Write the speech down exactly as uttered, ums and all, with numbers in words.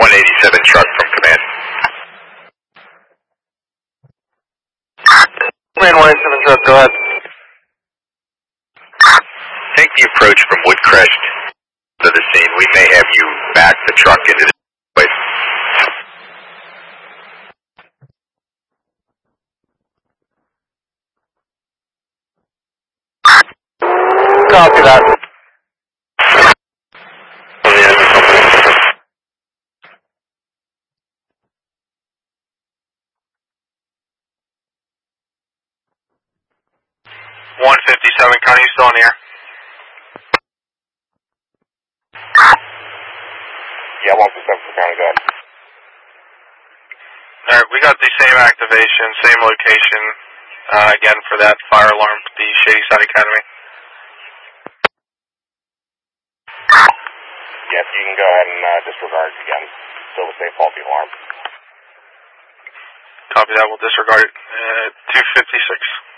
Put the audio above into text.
one eighty-seven truck from command. Command one eighty-seven truck, go ahead. Take the approach from Woodcrest to the scene. We may have you back the truck into the place. Copy that. one fifty-seven, Connie, you still in the air? Yeah, one fifty-seven for County, go ahead. Alright, we got the same activation, same location, uh, again for that fire alarm at the Shady Side Academy. Yes, you can go ahead and uh, disregard it again. Still the same faulty alarm. Copy that, we'll disregard it. Uh, two fifty-six.